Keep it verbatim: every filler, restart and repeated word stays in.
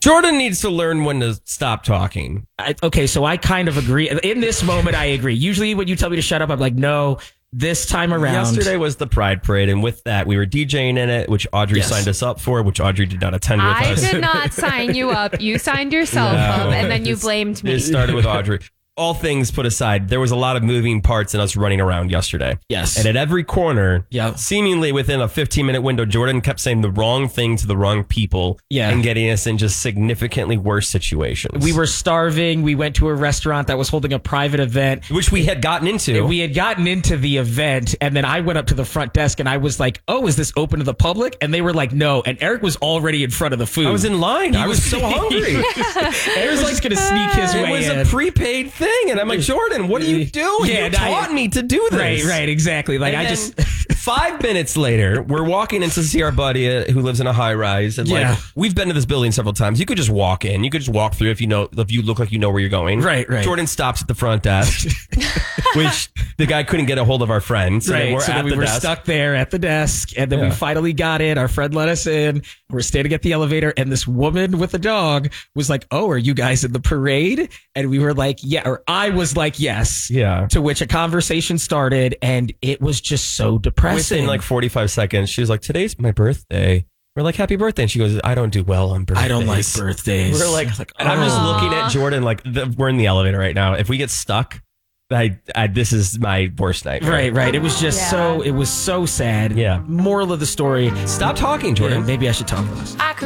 Jordan needs to learn when to stop talking. I, okay, so I kind of agree. In this moment, I agree. Usually when you tell me to shut up, I'm like, no, this time around. Yesterday was the Pride Parade, and with that, we were DJing in it, which Audrey yes. signed us up for, which Audrey did not attend with I us. I did not sign you up. You signed yourself no, up, and then you blamed me. It started with Audrey. All things put aside, there was a lot of moving parts in us running around yesterday. Yes. And at every corner, yep. seemingly within a fifteen minute window, Jordan kept saying the wrong thing to the wrong people yeah. and getting us in just significantly worse situations. We were starving. We went to a restaurant that was holding a private event. Which we had gotten into. We had gotten into the event, and then I went up to the front desk, and I was like, oh, is this open to the public? And they were like, no. And Eric was already in front of the food. I was in line. He I was, was so hungry. Eric was just going to sneak his it way in. It was a prepaid thing, and I'm like, Jordan, what are you doing? Yeah, you taught I, me to do this. Right, right, exactly. Like and I just five minutes later, we're walking in to see our buddy uh, who lives in a high rise, and yeah. like we've been to this building several times. You could just walk in. You could just walk through if you know if you look like you know where you're going. Right, right. Jordan stops at the front desk, which the guy couldn't get a hold of our friend. So right, we're so at then we the were desk. stuck there at the desk, and then yeah. we finally got in. Our friend let us in. We're standing at the elevator, and this woman with a dog was like, "Oh, are you guys in the parade?" And we were like, "Yeah," or I was like, "Yes." Yeah. To which a conversation started, and it was just so depressing. Within like forty-five seconds, she was like, "Today's my birthday." We're like, "Happy birthday!" And she goes, "I don't do well on birthdays. I don't like birthdays." We're like, like and I'm just looking at Jordan like the, we're in the elevator right now. If we get stuck, I, I this is my worst nightmare. Right, right. It was just yeah. so it was so sad. Yeah. Moral of the story: stop talking, Jordan. Yeah, maybe I should talk less.